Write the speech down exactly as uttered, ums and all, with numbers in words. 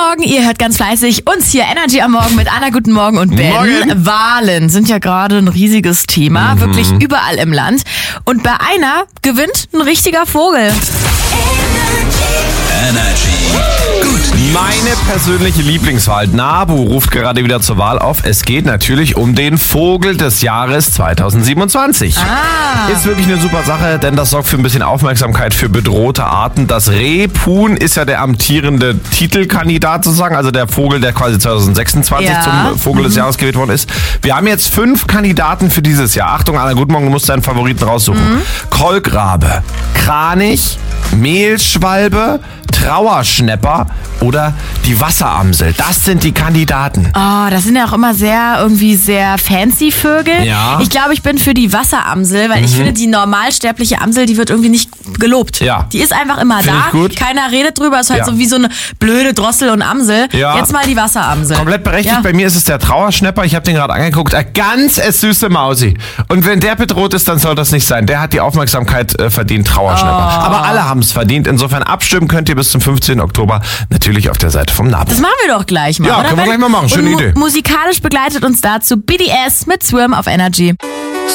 Morgen, ihr hört ganz fleißig uns hier Energy am Morgen mit Anna, guten Morgen und Ben. Morgen. Wahlen sind ja gerade ein riesiges Thema, Mhm. wirklich überall im Land. Und bei einer gewinnt ein richtiger Vogel. Energy. Gut. Meine persönliche Lieblingswahl. NABU ruft gerade wieder zur Wahl auf. Es geht natürlich um den Vogel des Jahres zweitausendsiebenundzwanzig. Ah. Ist wirklich eine super Sache, denn das sorgt für ein bisschen Aufmerksamkeit für bedrohte Arten. Das Rebhuhn ist ja der amtierende Titelkandidat sozusagen, also der Vogel, der quasi zweitausendsechsundzwanzig Ja. zum Vogel des Jahres gewählt worden ist. Wir haben jetzt fünf Kandidaten für dieses Jahr. Achtung, Anna, guten Morgen, du musst deinen Favoriten raussuchen. Kolkrabe, Kranich, Mehlschwalbe, Trauerschnäpper oder die Wasseramsel. Das sind die Kandidaten. Oh, das sind ja auch immer sehr, irgendwie sehr fancy Vögel. Ja. Ich glaube, ich bin für die Wasseramsel, weil ich finde, die normalsterbliche Amsel, die wird irgendwie nicht gelobt. Ja. Die ist einfach immer Find da. ich gut. Keiner redet drüber. Ist halt Ja. so wie so eine blöde Drossel und Amsel. Ja. Jetzt mal die Wasseramsel. Komplett berechtigt. Ja. Bei mir ist es der Trauerschnäpper. Ich habe den gerade angeguckt. Eine ganz süße Mausi. Und wenn der bedroht ist, dann soll das nicht sein. Der hat die Aufmerksamkeit äh, verdient, Trauerschnäpper. Oh. Aber alle haben es verdient. Insofern abstimmen könnt ihr bis zum fünfzehnten Oktober natürlich auf der Seite vom NABU. Das machen wir doch gleich mal, Ja, oder? können wir Ben? gleich mal machen. Schöne und mu- Idee. Musikalisch begleitet uns dazu B D S mit Swim auf Energy.